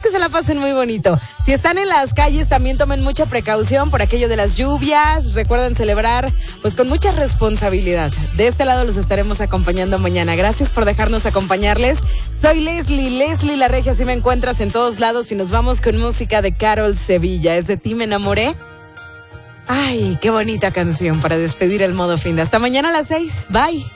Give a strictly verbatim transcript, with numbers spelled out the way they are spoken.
que se la pasen muy bonito. Si están en las calles, también tomen mucha precaución por aquello de las lluvias. Recuerden celebrar pues con mucha responsabilidad. De este lado los estaremos acompañando mañana. Gracias por dejarnos acompañarles. Soy Leslie, Leslie La Regia, así me encuentras en todos lados y nos vamos con música de Carol Sevilla. ¿Es de ti me enamoré? Ay, qué bonita canción para despedir el modo fin. Hasta mañana a las seis. Bye.